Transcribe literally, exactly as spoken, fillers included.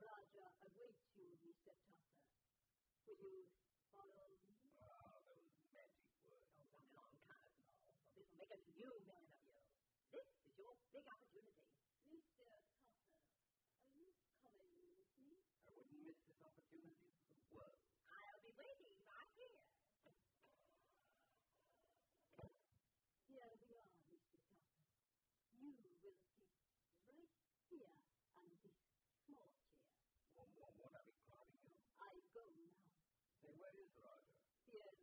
Raja awaits you, Mister Topper. Will you follow me? Ah, those magic words. Oh, run along, Cosmo. This will make a new man of you. This is your big opportunity. Mister Topper, are you coming with me? I wouldn't miss this opportunity for the world. I'll be waiting right here. Here we are, Mister Topper. You will sit right here on this small chair. Won't, won't, won't I be crowding you? I go now. Say, where is Raja? He has